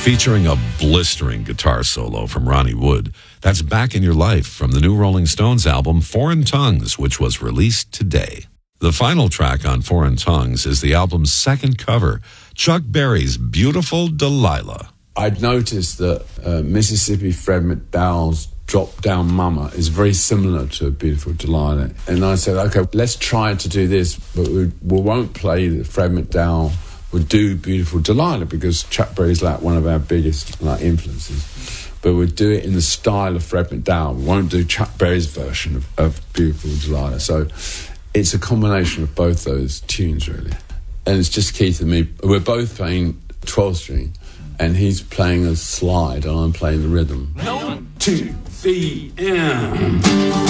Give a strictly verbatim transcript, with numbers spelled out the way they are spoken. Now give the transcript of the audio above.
featuring a blistering guitar solo from Ronnie Wood. That's Back in Your Life from the new Rolling Stones album Foreign Tongues, which was released today. The final track on Foreign Tongues is the album's second cover, Chuck Berry's Beautiful Delilah. I'd noticed that uh, Mississippi Fred McDowell's Drop Down Mama is very similar to Beautiful Delilah. And I said, okay, let's try to do this, but we, we won't play the Fred McDowell. We'll do Beautiful Delilah because Chuck Berry's like one of our biggest like influences. But we'll do it in the style of Fred McDowell. We won't do Chuck Berry's version of, of Beautiful Delilah. So it's a combination of both those tunes, really. And it's just Keith and me. We're both playing twelve string, and he's playing a slide, and I'm playing the rhythm. One, two, three, and...